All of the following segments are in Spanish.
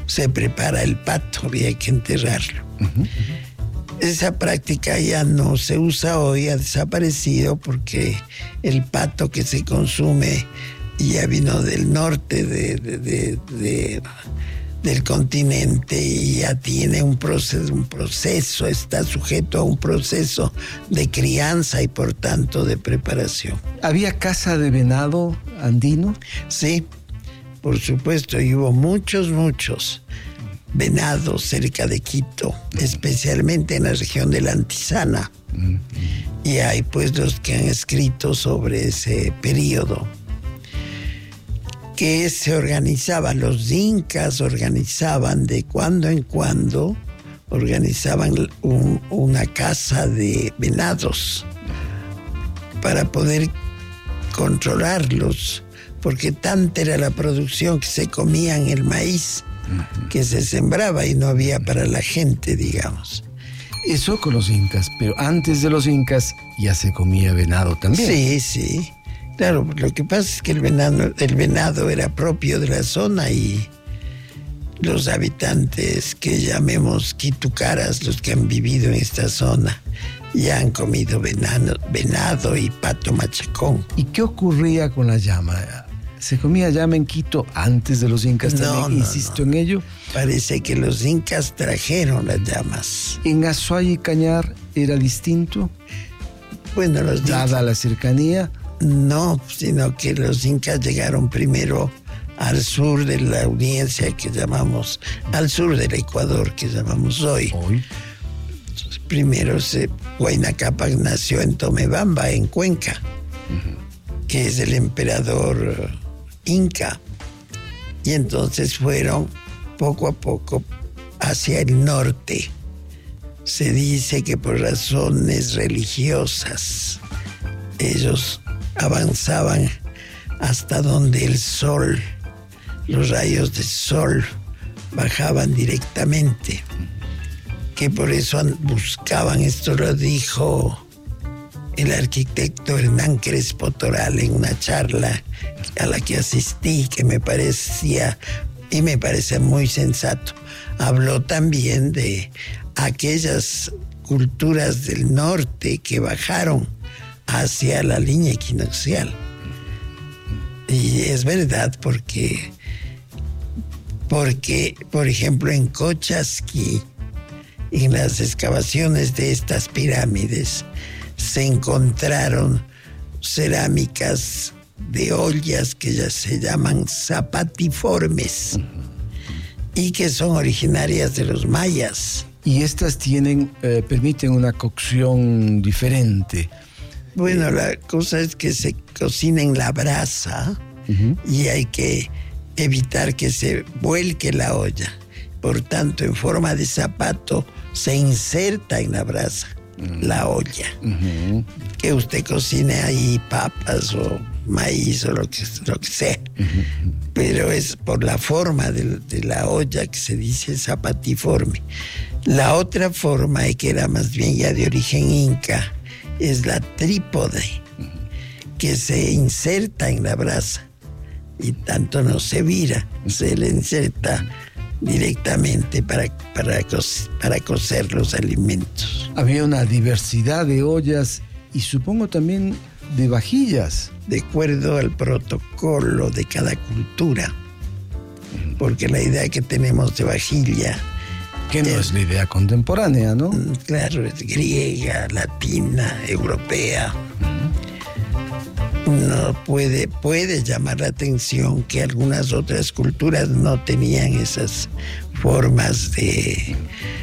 se prepara el pato y hay que enterrarlo. Esa práctica ya no se usa hoy, ha desaparecido porque el pato que se consume ya vino del norte del continente y ya tiene un proceso, está sujeto a un proceso de crianza y por tanto de preparación. ¿Había caza de venado andino? Sí, por supuesto, y hubo muchos venados cerca de Quito, especialmente en la región de la Antisana. Y hay pues los que han escrito sobre ese periodo. Que se organizaban, los incas organizaban de cuando en cuando, organizaban una caza de venados para poder controlarlos, porque tanta era la producción que se comían el maíz que se sembraba y no había para la gente, digamos. Eso con los incas, pero antes de los incas ya se comía venado también. Sí. Claro, lo que pasa es que el venado era propio de la zona y los habitantes que llamemos quitucaras, los que han vivido en esta zona, ya han comido venado y pato machacón. ¿Y qué ocurría con la llama? ¿Se comía llama en Quito antes de los incas también? Insisto en ello. Parece que los incas trajeron las llamas. ¿En Azuay y Cañar era distinto? Bueno, dada la cercanía. No, sino que los incas llegaron primero al sur de la audiencia que llamamos, al sur del Ecuador que llamamos hoy. Primero Huayna Cápac nació en Tomebamba, en Cuenca, que es el emperador inca. Y entonces fueron poco a poco hacia el norte. Se dice que por razones religiosas ellos avanzaban hasta donde el sol, los rayos del sol bajaban directamente, que por eso buscaban, esto lo dijo el arquitecto Hernán Crespo Toral en una charla a la que asistí, que me parecía y me parece muy sensato. Habló también de aquellas culturas del norte que bajaron hacia la línea equinoccial. Y es verdad porque, por ejemplo, en Cochasquí, en las excavaciones de estas pirámides, se encontraron cerámicas de ollas que ya se llaman zapatiformes y que son originarias de los mayas. Y estas permiten una cocción diferente. Bueno, la cosa es que se cocina en la brasa y hay que evitar que se vuelque la olla. Por tanto, en forma de zapato se inserta en la brasa la olla. Que usted cocine ahí papas o maíz o lo que sea. Pero es por la forma de la olla que se dice zapatiforme. La otra forma, que era más bien ya de origen inca, es la trípode, que se inserta en la brasa y tanto no se vira, se le inserta directamente para cocer los alimentos. Había una diversidad de ollas y supongo también de vajillas. De acuerdo al protocolo de cada cultura, porque la idea que tenemos de vajilla, que no es la idea contemporánea, ¿no? Claro, es griega, latina, europea. No puede llamar la atención que algunas otras culturas no tenían esas formas de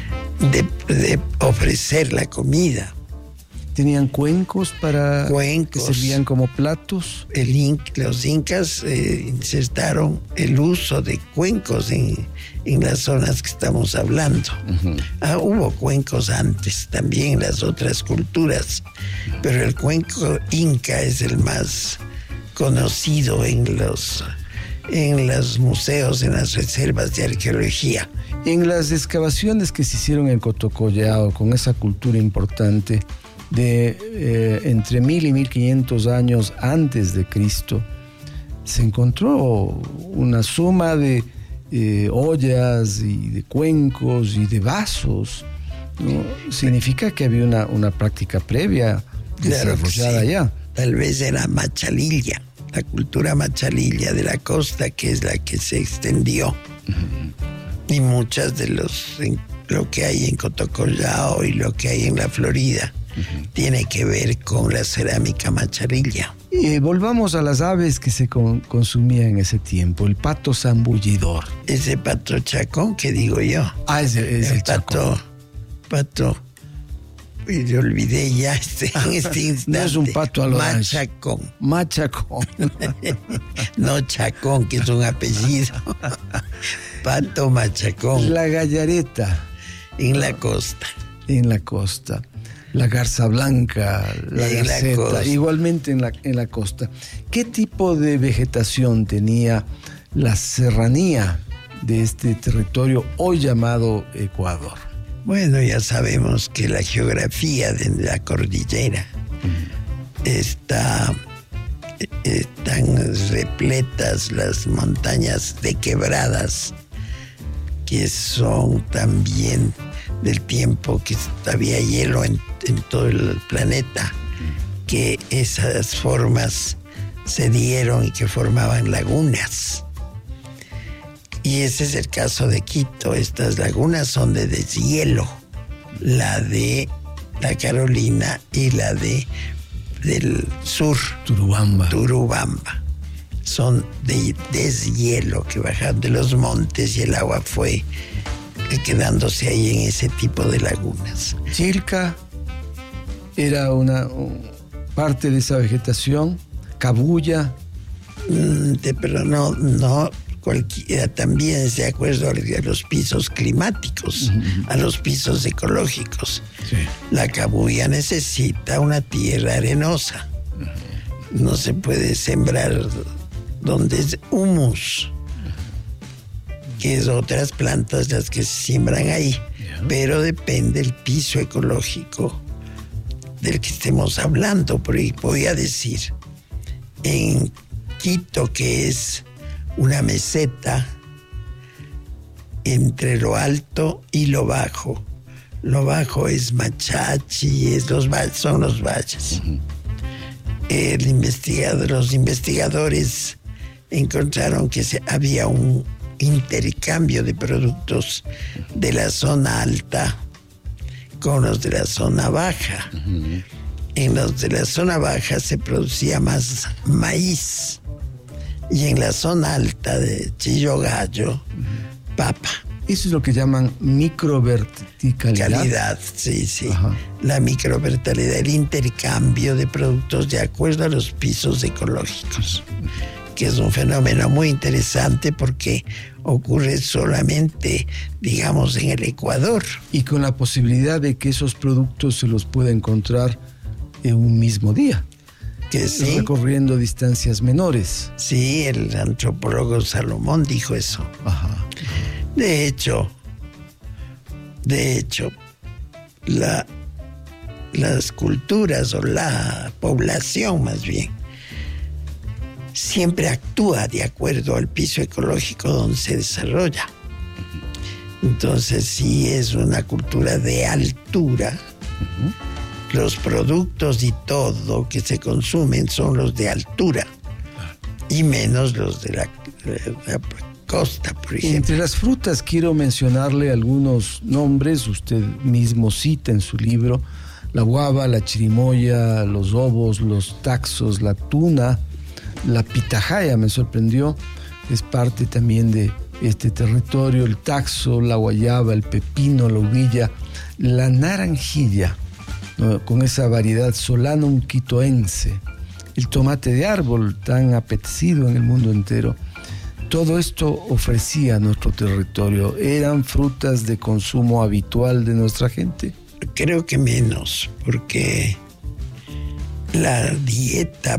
ofrecer la comida. ¿Tenían cuencos que servían como platos? Los incas insertaron el uso de cuencos en las zonas que estamos hablando. Hubo cuencos antes también en las otras culturas, pero el cuenco inca es el más conocido en los museos, en las reservas de arqueología. En las excavaciones que se hicieron en Cotocollao, con esa cultura importante de entre 1000 y 1500 años antes de Cristo, se encontró una suma de ollas y de cuencos y de vasos, ¿no? Significa que había una práctica previa desarrollada allá. Tal vez era machalilla, la cultura machalilla de la costa, que es la que se extendió. Uh-huh. Y muchas de lo que hay en Cotocollao y lo que hay en la Florida tiene que ver con la cerámica machalilla. Volvamos a las aves que se consumían en ese tiempo. El pato zambullidor. Ese pato chacón que digo yo. Es el pato. Yo olvidé ya en este instante. No es un pato a lo Machacón. Machacón. No Chacón, que es un apellido. Pato machacón. La gallareta. En la costa. En la costa. La garza blanca, la garceta, igualmente en la costa. ¿Qué tipo de vegetación tenía la serranía de este territorio hoy llamado Ecuador? Bueno, ya sabemos que la geografía de la cordillera están repletas las montañas de quebradas, que son también del tiempo que había hielo en todo el planeta, que esas formas se dieron y que formaban lagunas. Y ese es el caso de Quito. Estas lagunas son de deshielo, la de la Carolina y la del sur, Turubamba. Son de deshielo que bajaron de los montes y el agua fue quedándose ahí en ese tipo de lagunas. Chilca era una parte de esa vegetación, cabuya. Pero no cualquiera, también de acuerdo a los pisos climáticos, a los pisos ecológicos. Sí. La cabuya necesita una tierra arenosa. No se puede sembrar donde es humus, que es otras plantas las que se siembran ahí, pero depende del piso ecológico del que estemos hablando. Por ahí voy a decir, en Quito, que es una meseta entre lo alto y lo bajo es Machachi, son los valles. Los investigadores encontraron que había un intercambio de productos de la zona alta con los de la zona baja. En los de la zona baja se producía más maíz y en la zona alta de Chillogallo, papa. Eso es lo que llaman microverticalidad. Calidad, sí. Ajá. La microverticalidad, el intercambio de productos de acuerdo a los pisos ecológicos, que es un fenómeno muy interesante porque ocurre solamente, digamos, en el Ecuador. Y con la posibilidad de que esos productos se los pueda encontrar en un mismo día. Que sí. Recorriendo distancias menores. Sí, el antropólogo Salomón dijo eso. Ajá. De hecho, las culturas o la población más bien siempre actúa de acuerdo al piso ecológico donde se desarrolla. Entonces, si es una cultura de altura, los productos y todo que se consumen son los de altura y menos los de la costa, por ejemplo. Entre las frutas quiero mencionarle algunos nombres, usted mismo cita en su libro: la guava, la chirimoya, los obos, los taxos, la tuna, la pitahaya me sorprendió, es parte también de este territorio, el taxo, la guayaba, el pepino, la uvilla, la naranjilla, ¿no?, con esa variedad Solanum quitoense, el tomate de árbol tan apetecido en el mundo entero. Todo esto ofrecía nuestro territorio. ¿Eran frutas de consumo habitual de nuestra gente? Creo que menos, porque la dieta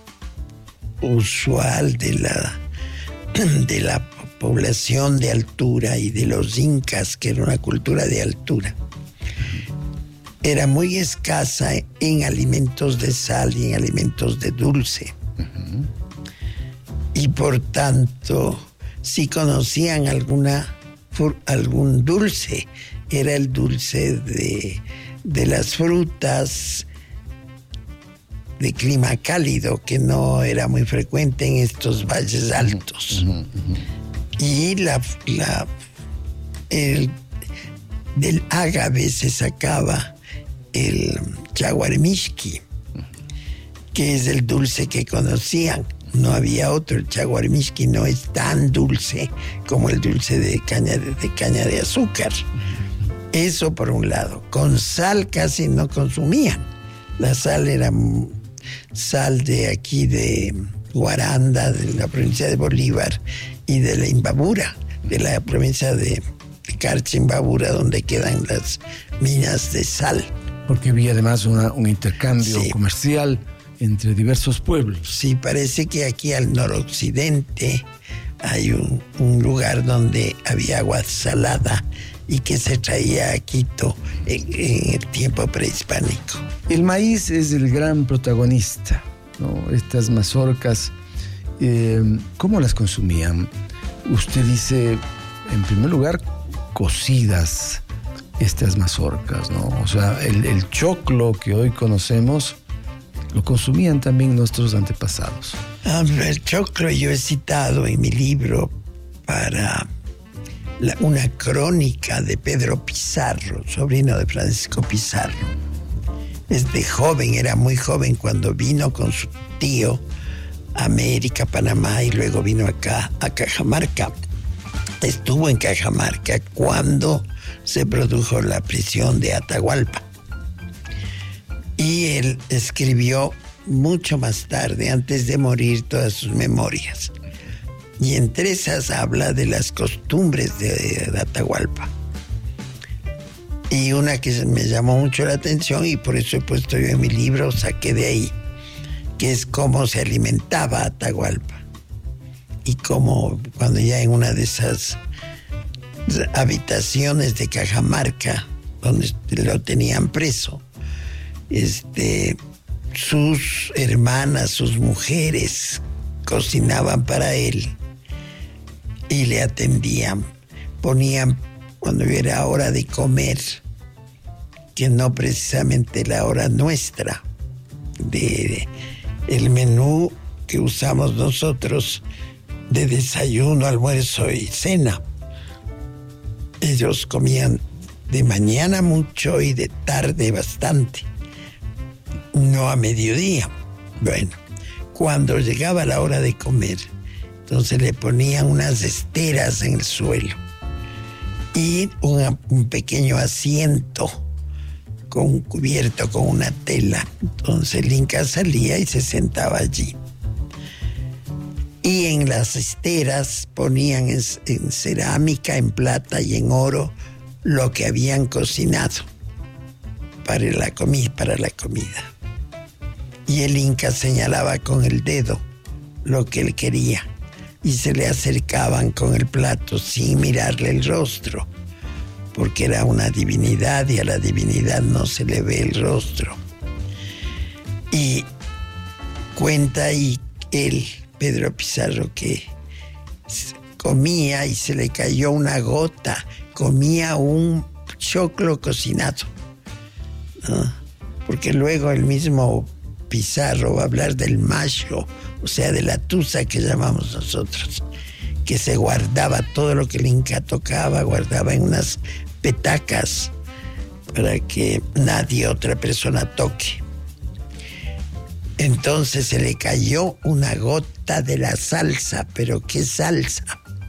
usual de la población de altura y de los incas, que era una cultura de altura, era muy escasa en alimentos de sal y en alimentos de dulce. Y por tanto si conocían algún dulce. Era el dulce de las frutas de clima cálido, que no era muy frecuente en estos valles altos. Y del ágave se sacaba el chaguarmishki, que es el dulce que conocían. No había otro. El chaguarmishki no es tan dulce como el dulce de caña de azúcar. Eso por un lado. Con sal casi no consumían. La sal era sal de aquí de Guaranda, de la provincia de Bolívar, y de la Imbabura, de la provincia de Carchi-Imbabura, donde quedan las minas de sal. Porque había además un intercambio comercial entre diversos pueblos. Sí, parece que aquí al noroccidente hay un lugar donde había agua salada y que se traía a Quito en el tiempo prehispánico. El maíz es el gran protagonista, ¿no? Estas mazorcas, ¿cómo las consumían? Usted dice, en primer lugar, cocidas estas mazorcas, ¿no? O sea, el choclo que hoy conocemos lo consumían también nuestros antepasados. El choclo yo he citado en mi libro para una crónica de Pedro Pizarro, sobrino de Francisco Pizarro. Desde joven, era muy joven cuando vino con su tío a América, Panamá, y luego vino acá a Cajamarca. Estuvo en Cajamarca cuando se produjo la prisión de Atahualpa. Y él escribió mucho más tarde, antes de morir, todas sus memorias. Y entre esas habla de las costumbres de Atahualpa. Y una que me llamó mucho la atención, y por eso he puesto yo en mi libro, saqué de ahí, que es cómo se alimentaba Atahualpa. Y cómo cuando ya en una de esas habitaciones de Cajamarca, donde lo tenían preso, sus hermanas, sus mujeres cocinaban para él y le atendían. Ponían, cuando era hora de comer, que no precisamente la hora nuestra, de el menú que usamos nosotros de desayuno, almuerzo y cena. Ellos comían de mañana mucho y de tarde bastante, no a mediodía. Bueno, cuando llegaba la hora de comer, entonces le ponían unas esteras en el suelo y un pequeño asiento cubierto con una tela. Entonces el Inca salía y se sentaba allí. Y en las esteras ponían en cerámica, en plata y en oro lo que habían cocinado para la comida. Y el Inca señalaba con el dedo lo que él quería y se le acercaban con el plato sin mirarle el rostro, porque era una divinidad y a la divinidad no se le ve el rostro. Y cuenta ahí Pedro Pizarro, que comía y se le cayó una gota, comía un choclo cocinado, ¿no? Porque luego el mismo Pizarro va a hablar del macho, o sea, de la tusa que llamamos nosotros, que se guardaba todo lo que el Inca tocaba, guardaba en unas petacas para que nadie, otra persona, toque. Entonces se le cayó una gota de la salsa, pero ¿qué salsa?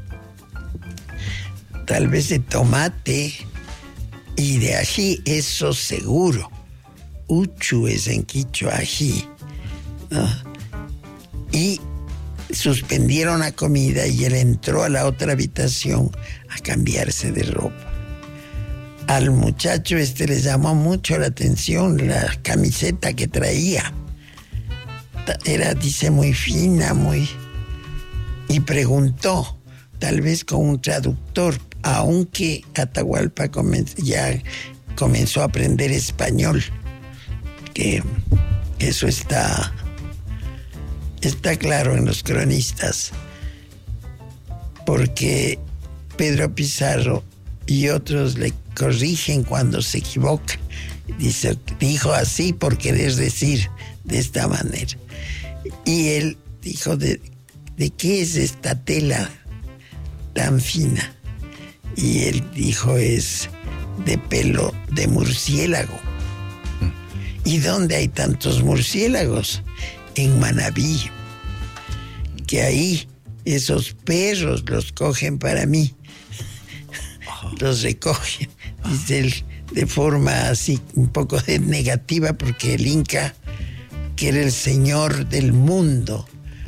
Tal vez de tomate y de ají, eso seguro. Uchu es en quichua ají, ¿no? Y suspendieron la comida y él entró a la otra habitación a cambiarse de ropa. Al muchacho le llamó mucho la atención la camiseta que traía. Era, dice, muy fina, y preguntó, tal vez con un traductor, aunque Atahualpa ya comenzó a aprender español, que eso está claro en los cronistas. porque Pedro Pizarro y otros le corrigen cuando se equivoca. Dijo así por querer decir de esta manera. Y él dijo, ¿de qué es esta tela tan fina? Y él dijo, es de pelo de murciélago. ¿Y dónde hay tantos murciélagos? En Manabí. Que ahí esos perros los cogen para mí. Los recogen. Dice él de forma así un poco negativa, porque el Inca, que era el señor del mundo,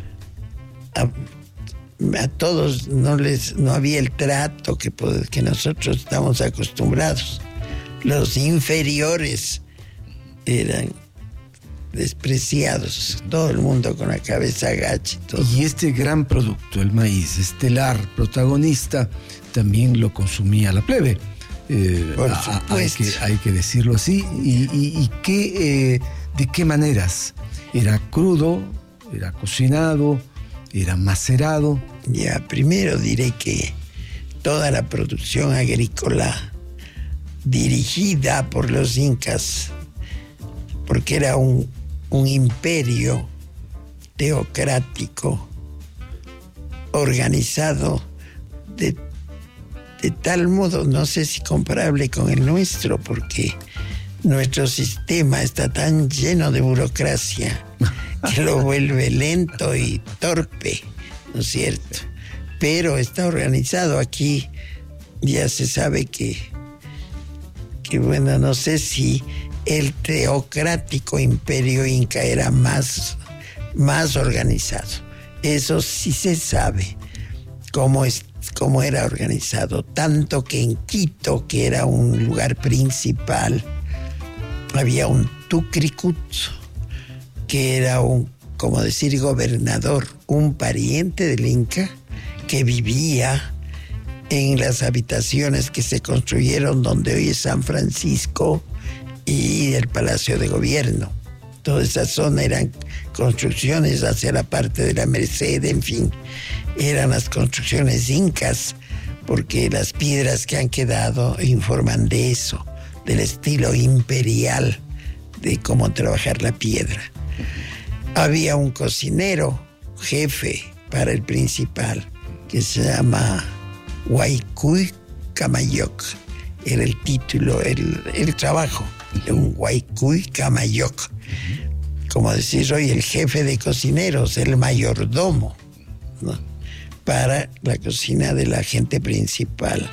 a todos no había el trato que nosotros estamos acostumbrados. Los inferiores eran despreciados, todo el mundo con la cabeza agacha. Y este gran producto, el maíz estelar, protagonista, también lo consumía la plebe. Por supuesto. Hay que decirlo así. ¿Y de qué maneras? ¿Era crudo? ¿Era cocinado? ¿Era macerado? Ya, primero diré que toda la producción agrícola dirigida por los incas, porque era un imperio teocrático organizado de tal modo, no sé si comparable con el nuestro, porque nuestro sistema está tan lleno de burocracia que lo vuelve lento y torpe, ¿no es cierto? Pero está organizado aquí. Ya se sabe que bueno, no sé si el teocrático imperio inca era más organizado. Eso sí se sabe cómo era organizado. Tanto que en Quito, que era un lugar principal, había un tucricut, que era como decir, gobernador, un pariente del Inca, que vivía en las habitaciones que se construyeron donde hoy es San Francisco y el Palacio de Gobierno. Toda esa zona eran construcciones hacia la parte de la Merced, en fin, eran las construcciones incas, porque las piedras que han quedado informan de eso, del estilo imperial, de cómo trabajar la piedra. Había un cocinero, jefe para el principal, que se llama Huaycuy Camayoc. Era el título, el trabajo de un Huaycuy Camayoc. Como decir hoy, el jefe de cocineros, el mayordomo, ¿no?, para la cocina de la gente principal.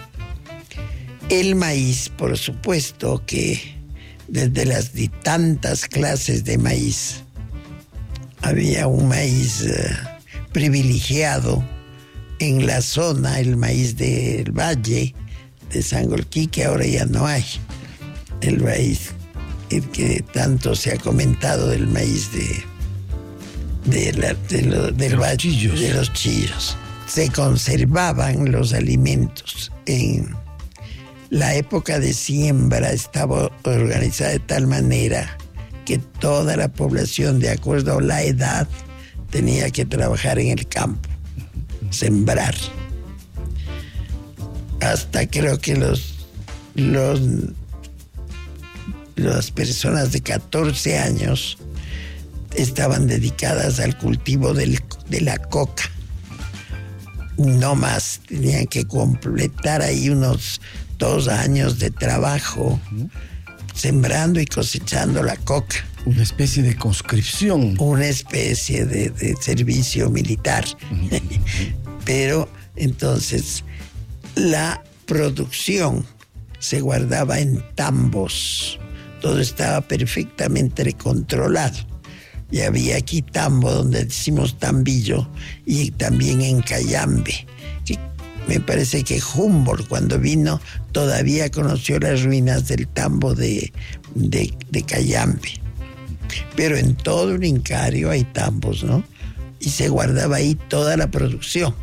El maíz, por supuesto que desde las tantas clases de maíz, había un maíz privilegiado en la zona, el maíz del Valle de Sangolquí, que ahora ya no hay. El maíz, el que tanto se ha comentado, del maíz del Valle, de los Chillos. Se conservaban los alimentos. En la época de siembra estaba organizada de tal manera que toda la población, de acuerdo a la edad, tenía que trabajar en el campo, sembrar. Hasta creo que las personas de 14 años estaban dedicadas al cultivo de la coca. No más, tenían que completar ahí unos 2 años de trabajo, sembrando y cosechando la coca. Una especie de conscripción. Una especie de servicio militar. Pero entonces la producción se guardaba en tambos. Todo estaba perfectamente controlado. Y había aquí tambo, donde decimos tambillo, y también en Cayambe. Que me parece que Humboldt, cuando vino, todavía conoció las ruinas del tambo de Cayambe. Pero en todo un incario hay tambos, ¿no? Y se guardaba ahí toda la producción.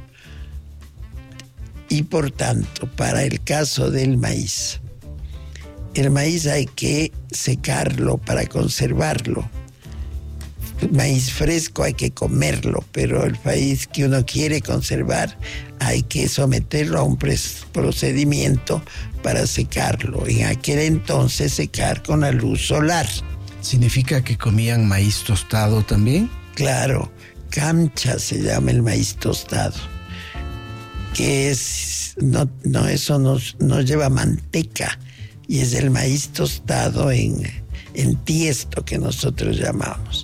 Y por tanto, para el caso del maíz, el maíz hay que secarlo para conservarlo. maíz fresco hay que comerlo, pero el maíz que uno quiere conservar hay que someterlo a un procedimiento para secarlo. En aquel entonces secar con la luz solar. ¿Significa que comían maíz tostado también? Claro, camcha se llama el maíz tostado, que es, eso no lleva manteca, y es el maíz tostado en tiesto, que nosotros llamamos,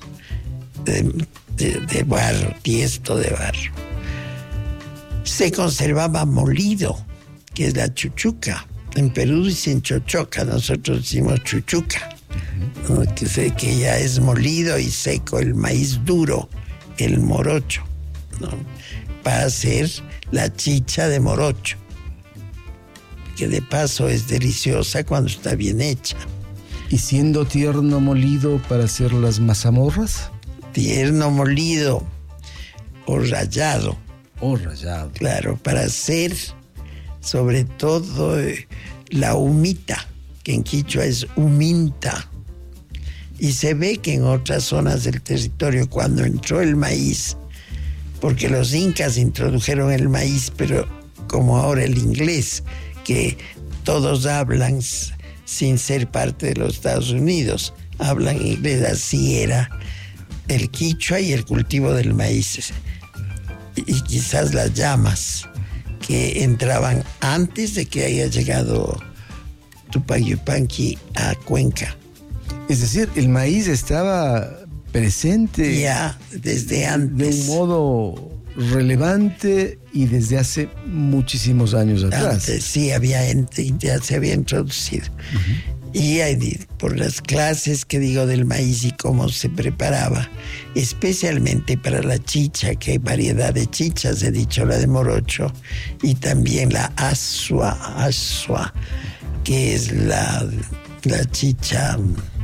de barro, tiesto de barro. Se conservaba molido, que es la chuchuca. En Perú dicen chochoca, nosotros decimos chuchuca, ¿no? Que ya es molido y seco el maíz duro, el morocho, ¿no? Para hacer la chicha de morocho, que de paso es deliciosa cuando está bien hecha. ¿Y siendo tierno molido para hacer las mazamorras? Tierno molido o rallado. O rallado. Claro, para hacer sobre todo la humita, que en quichua es huminta. Y se ve que en otras zonas del territorio, cuando entró el maíz, porque los incas introdujeron el maíz, pero como ahora el inglés, que todos hablan sin ser parte de los Estados Unidos, hablan inglés, así era el quichua y el cultivo del maíz. Y quizás las llamas que entraban antes de que haya llegado Tupac Yupanqui a Cuenca. Es decir, el maíz estaba presente ya desde antes. De un modo relevante y desde hace muchísimos años atrás. Antes sí ya se había introducido. Uh-huh. Y por las clases que digo del maíz y cómo se preparaba, especialmente para la chicha, que hay variedad de chichas, he dicho la de morocho, y también la asua, que es la chicha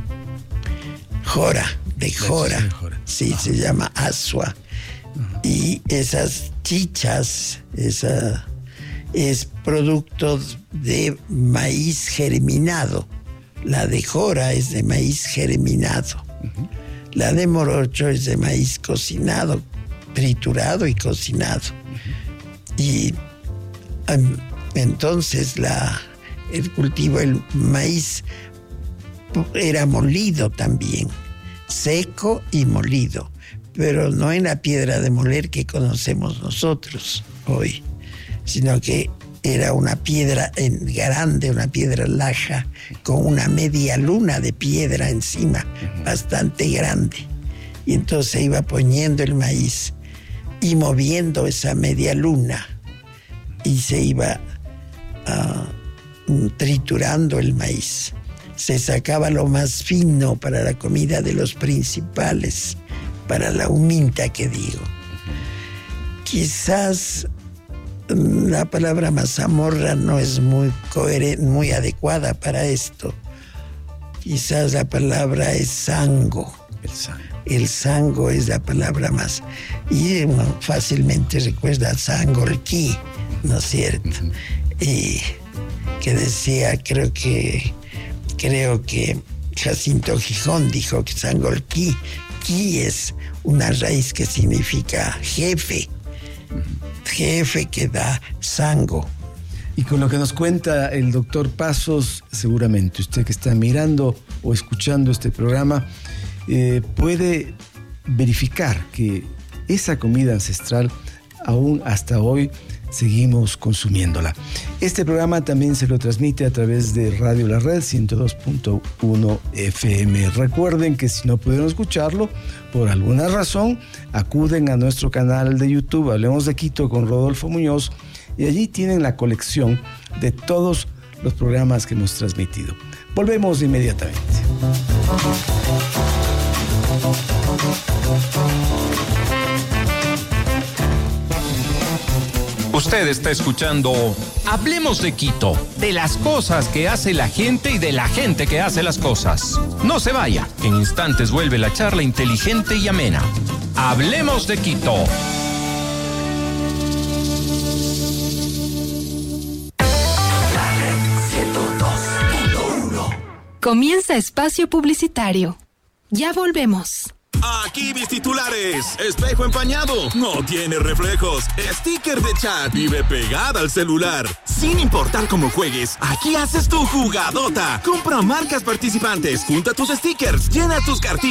jora, de jora. Sí, se llama asua. Y esas chichas, es producto de maíz germinado. La de jora es de maíz germinado. Uh-huh. La de morocho es de maíz cocinado, triturado y cocinado. Uh-huh. Y entonces el cultivo, el maíz era molido también, seco y molido, pero no en la piedra de moler que conocemos nosotros hoy, sino que era una piedra grande, una piedra laja, con una media luna de piedra encima, bastante grande. Y entonces se iba poniendo el maíz y moviendo esa media luna, y se iba triturando el maíz. Se sacaba lo más fino para la comida de los principales, para la huminta que digo. Quizás la palabra mazamorra no es muy adecuada para esto. Quizás la palabra es sango. El sango es la palabra más. Y fácilmente recuerda sangolquí, ¿no es cierto? Y que decía, creo que Jacinto Gijón dijo que sangolquí, qui es una raíz que significa jefe que da sango. Y con lo que nos cuenta el doctor Pasos, seguramente usted que está mirando o escuchando este programa puede verificar que esa comida ancestral aún hasta hoy seguimos consumiéndola. Este programa también se lo transmite a través de Radio La Red 102.1 FM. Recuerden que si no pudieron escucharlo por alguna razón, acuden a nuestro canal de YouTube Hablemos de Quito con Rodolfo Muñoz, y allí tienen la colección de todos los programas que hemos transmitido. Volvemos inmediatamente. Usted está escuchando Hablemos de Quito, de las cosas que hace la gente y de la gente que hace las cosas. No se vaya, en instantes vuelve la charla inteligente y amena. Hablemos de Quito. Comienza espacio publicitario. Ya volvemos. Aquí mis titulares. Espejo empañado, no tiene reflejos. Sticker de chat, vive pegada al celular. Sin importar cómo juegues, aquí haces tu jugadota. Compra marcas participantes, junta tus stickers, llena tus cartillas.